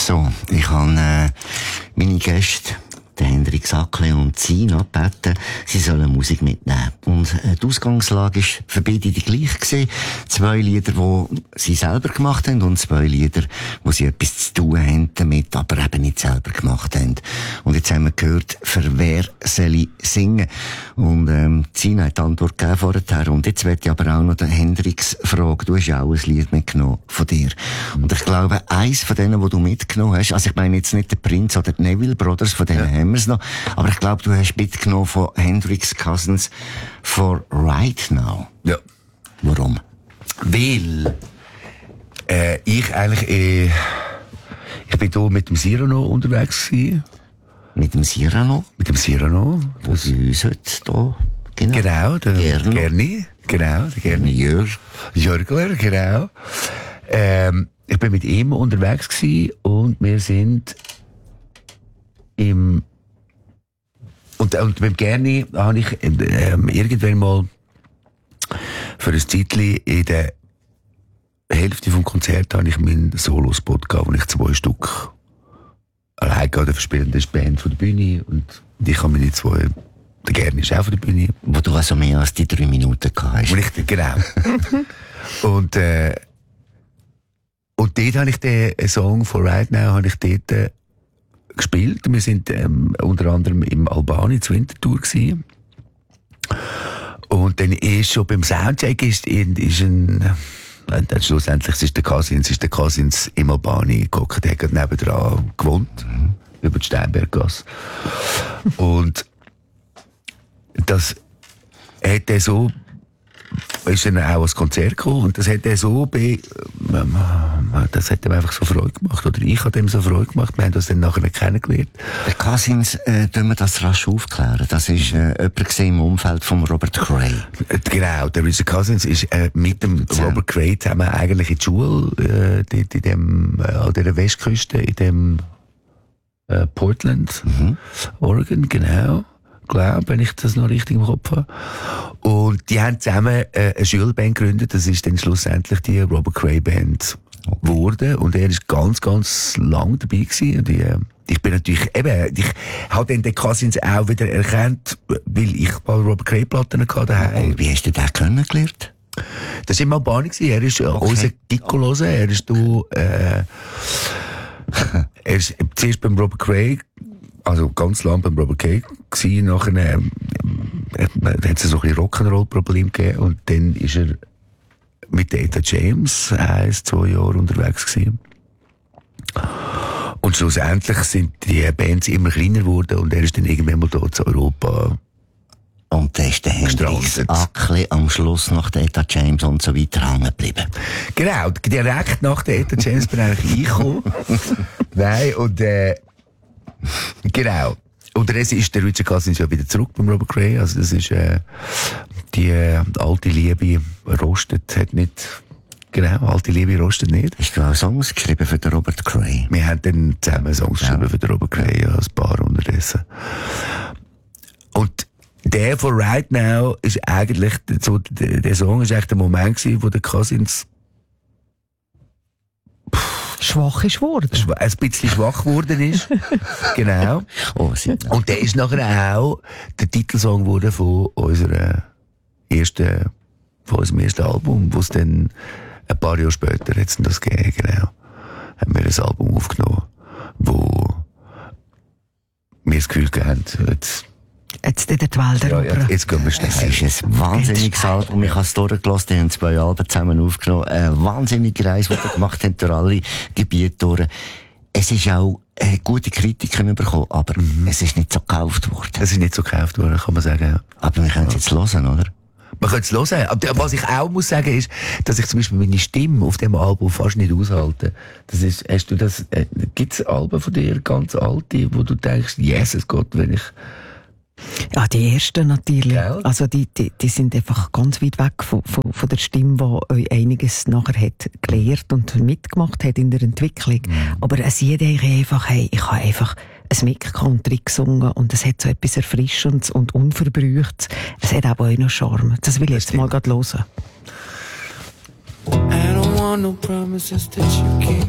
So, ich habe meine Gäste, den Hendrik Sackle und Sina, gebeten, sie sollen Musik mitnehmen. Und die Ausgangslage war für beide die gleiche gewesen. 2 Lieder, die sie selber gemacht haben und 2 Lieder, wo sie etwas zu tun haben damit, aber eben nicht selber gemacht haben. Und jetzt haben wir gehört, für wer soll ich singen? Und Sina hat die Antwort gegeben vorher. Und jetzt möchte ich aber auch noch den Hendriks fragen. Du hast ja auch ein Lied mitgenommen von dir. Und ich glaube, eins von denen, die du mitgenommen hast, also ich meine jetzt nicht der Prince oder die Neville Brothers, von denen haben wir es noch, aber ich glaube, du hast mitgenommen von Hendrix Cousins For Right Now. Ja. Warum? Weil ich eigentlich ich bin hier mit dem Cyrano unterwegs gewesen. Mit dem Cyrano? Mit dem Cyrano. Wo bei uns heute hier, Genau, der Gerni. Genau, der Gerni. Jörgler, genau. Ich bin mit ihm unterwegs gewesen und wir sind und beim Gerni habe ich irgendwann mal für ein Zeitchen in der Hälfte vom Konzert habe ich meinen Solo-Spot gehabt, wo ich 2 Stück allein gehe, verspielen. Das ist die Band von der Bühne und ich habe meine 2, der Gerni ist auch von der Bühne. Wo du also mehr als die 3 Minuten gehabt hast. Genau. und dort habe ich den Song For Right Now habe ich dort gespielt. Wir sind unter anderem im Albani zur Winterthur gewesen. Und dann ist schon beim Soundcheck schlussendlich ist der Cousins im Albani geguckt, der hat nebendran gewohnt, über die Steinberggasse. Und das hat er so, ist dann auch ans Konzert gekommen und das hat er so das hat ihm einfach so Freude gemacht, oder ich habe ihm so Freude gemacht, wir haben das dann nachher kennengelernt. Der Cousins, tun wir das rasch aufklären, das ist jemand im Umfeld von Robert Cray. Genau, der Richard Cousins ist mit dem Robert Cray zusammen eigentlich in die Schule, an der Westküste, in dem Portland, Oregon, genau. Glaube, wenn ich das noch richtig im Kopf habe. Und die haben zusammen eine Schulband gegründet, das ist dann schlussendlich die Robert Cray Band geworden. Und er ist ganz, ganz lang dabei gewesen. Und ich bin natürlich, ich habe dann den Cousins auch wieder erkannt, weil ich ein paar Robert Cray Platten hatte. Wie hast du den kennengelernt? Das war im Albani gewesen. Er ist unser Gikolose. Er ist zuerst beim Robert Cray, also ganz lang beim Robert Cray gewesen, nachher hat es so ein bisschen Rock'n'Roll-Problem gegeben und dann ist er mit der Etta James 1-2 Jahre unterwegs gewesen. Und schlussendlich sind die Bands immer kleiner geworden und er ist dann irgendwann mal hier zu Europa. Und da ist der Hendrik Sackle am Schluss nach der Etta James und so weiter hängen geblieben. Genau, direkt nach der Etta James bin ich eingekommen. Nein, und genau. Und der ist der Richard Cousins ja wieder zurück beim Robert Cray. Also das ist die alte Liebe rostet, hat nicht. Genau, alte Liebe rostet nicht. Hast du auch Songs geschrieben für den Robert Cray? Wir haben dann zusammen Songs geschrieben für den Robert Cray, ja, ein paar unterdessen. Und der For Right Now ist eigentlich so, der Song ist eigentlich der Moment gewesen, wo der Cousins schwach ist geworden. Ein bisschen schwach geworden ist. Genau. Und der ist nachher auch der Titelsong geworden von unserem ersten Album, wo es dann ein paar Jahre später hat's das gegeben, genau. Haben wir ein Album aufgenommen, wo wir das Gefühl haben, jetzt in der Welt erobern. Jetzt gehen wir schnell. Es ist ein wahnsinniges Album. Ich habe es durchgelassen. Die haben 2 Alben zusammen aufgenommen. Eine wahnsinnige Reise, die wir gemacht haben durch alle Gebiete durch. Es ist auch gute Kritiken bekommen, aber es ist nicht so gekauft worden. Es ist nicht so gekauft worden, kann man sagen. Ja. Aber wir können es jetzt hören, oder? Man könnte es hören. Aber was ich auch muss sagen ist, dass ich zum Beispiel meine Stimme auf dem Album fast nicht aushalte. Das ist, hast du das, gibt's Alben von dir, ganz alte, wo du denkst, Jesus Gott, wenn ich. Ja, die ersten natürlich. Ja. Also die sind einfach ganz weit weg von der Stimme, die euch einiges nachher hat gelehrt und mitgemacht hat in der Entwicklung. Aber es jeder einfach, ich habe einfach ein Mick-Country gesungen und es hat so etwas Erfrischendes und Unverbrüchtes. Es hat aber auch noch Charme. Das will ich jetzt mal gerade hören. I don't want no promises that you keep.